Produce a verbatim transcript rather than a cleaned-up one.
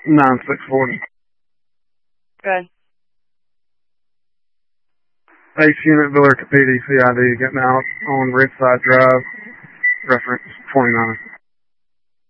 nine six forty. Good. Ace Unit, Villarica P D, C I D, getting out on Ridgeside Drive, reference twenty-nine.